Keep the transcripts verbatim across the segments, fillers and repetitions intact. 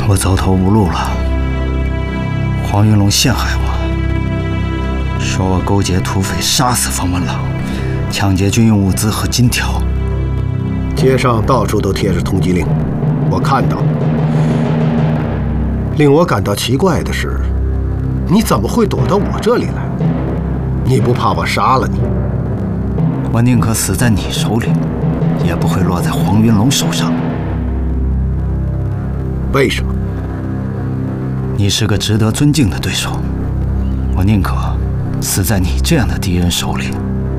我走投无路了。黄云龙陷害我，说我勾结土匪杀死冯文朗，抢劫军用物资和金条。 街上到处都贴着通缉令，我看到。令我感到奇怪的是，你怎么会躲到我这里来？你不怕我杀了你？ 我宁可死在你手里，也不会落在黄云龙手上。 为什么？ 你是个值得尊敬的对手，我宁可死在你这样的敌人手里。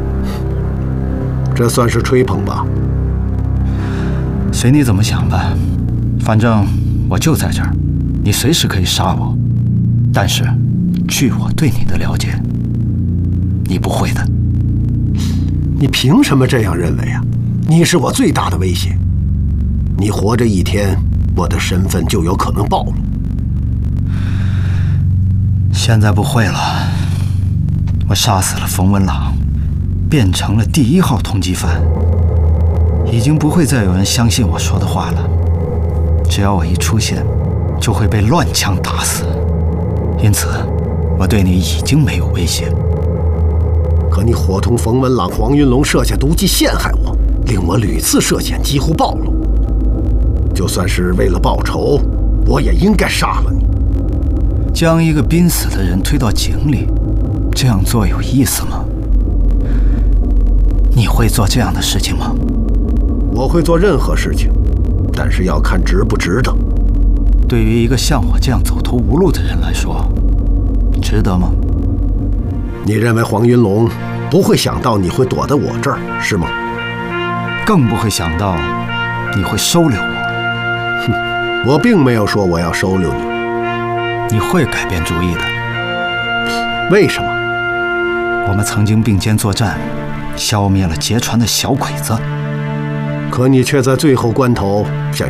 这算是吹捧吧？ 随你怎么想吧，反正我就在这儿，你随时可以杀我。但是，据我对你的了解，你不会的。 你凭什么这样认为啊？你是我最大的威胁。你活着一天，我的身份就有可能暴露。 现在不会了，我杀死了冯文朗，变成了第一号通缉犯，已经不会再有人相信我说的话了。只要我一出现，就会被乱枪打死。因此，我对你已经没有威胁。 可你伙同冯文朗、黄云龙设下毒计陷害我，令我屡次涉险，几乎暴露。就算是为了报仇，我也应该杀了你。 将一个濒死的人推到井里，这样做有意思吗？你会做这样的事情吗？ 我会做任何事情，但是要看值不值得。 对于一个像我这样走投无路的人来说，值得吗？ 你认为黄云龙不会想到你会躲在我这儿，是吗？ 更不会想到你会收留我。 哼，我并没有说我要收留你。 你会改变主意的。 为什么？ 我们曾经并肩作战，消灭了劫船的小鬼子。 可你却在最后关头想